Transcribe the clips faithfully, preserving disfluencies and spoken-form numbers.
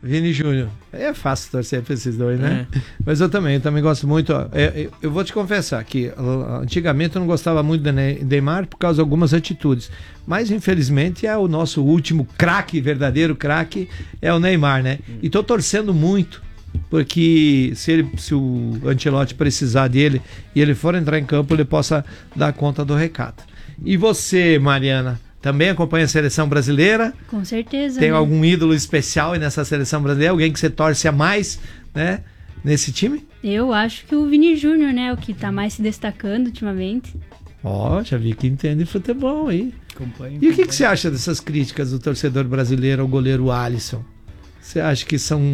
Vini Júnior. É fácil torcer para esses dois, né? É. Mas eu também, eu também gosto muito. Ó, eu, eu vou te confessar que antigamente eu não gostava muito do Neymar por causa de algumas atitudes. Mas infelizmente é o nosso último craque, verdadeiro craque, é o Neymar, né? E tô torcendo muito, porque se, ele, se o Ancelotti precisar dele e ele for entrar em campo, ele possa dar conta do recado. E você, Mariana? Também acompanha a seleção brasileira? Com certeza. Tem né? algum ídolo especial aí nessa seleção brasileira? Alguém que você torce a mais, né, nesse time? Eu acho que o Vini Júnior, né? O que tá mais se destacando ultimamente. Ó, oh, já vi que entende futebol aí. Acompanho, e o que, que você acha dessas críticas do torcedor brasileiro ao goleiro Alisson? Você acha que são...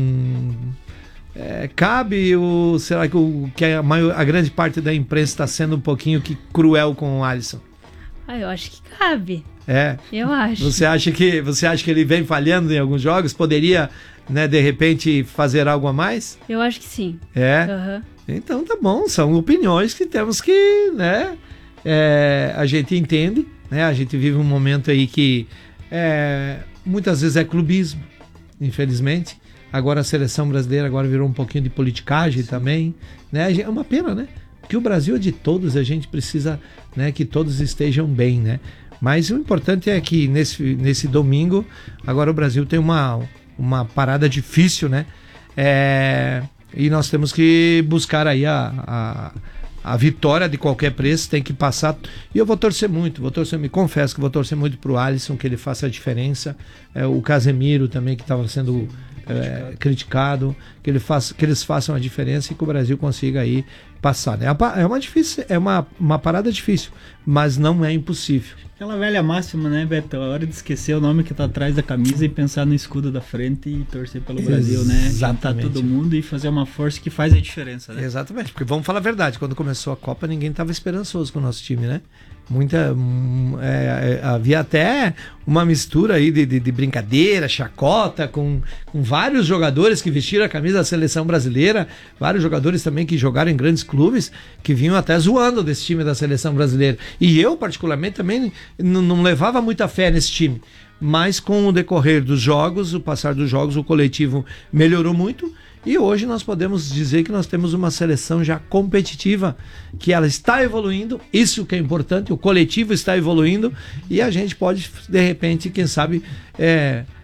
É, cabe ou será que, o, que a, maior, a grande parte da imprensa está sendo um pouquinho que cruel com o Alisson? Ah, eu acho que cabe. É. Eu acho. Você acha que, você acha que ele vem falhando em alguns jogos? Poderia, né, de repente, fazer algo a mais? Eu acho que sim. É? Uhum. Então tá bom, são opiniões que temos que, né, é, a gente entende, né? A gente vive um momento aí que é, muitas vezes é clubismo, infelizmente. Agora a seleção brasileira agora virou um pouquinho de politicagem também, né? É uma pena, né? Porque o Brasil é de todos, a gente precisa, né, que todos estejam bem, né? Mas o importante é que nesse, nesse domingo, agora o Brasil tem uma, uma parada difícil, né? É, e nós temos que buscar aí a, a, a vitória de qualquer preço, tem que passar. E eu vou torcer muito, vou torcer, me confesso que vou torcer muito pro Alisson, que ele faça a diferença. É, o Casemiro também, que estava sendo é, criticado, que, ele faça, que eles façam a diferença e que o Brasil consiga aí passar, né? É uma, difícil, é uma, uma parada difícil, mas não é impossível. Aquela velha máxima, né, Beto? É hora de esquecer o nome que tá atrás da camisa e pensar no escudo da frente e torcer pelo Brasil, né? Juntar todo mundo e fazer uma força que faz a diferença, né? Exatamente, porque vamos falar a verdade, quando começou a Copa ninguém estava esperançoso com o nosso time, né? Muita, é, é, havia até uma mistura aí de, de, de brincadeira, chacota, com, com vários jogadores que vestiram a camisa da seleção brasileira, vários jogadores também que jogaram em grandes clubes, que vinham até zoando desse time da seleção brasileira. E eu, particularmente, também não, não levava muita fé nesse time. Mas com o decorrer dos jogos, o passar dos jogos, o coletivo melhorou muito. E hoje nós podemos dizer que nós temos uma seleção já competitiva, que ela está evoluindo, isso que é importante, o coletivo está evoluindo e a gente pode, de repente, quem sabe, é,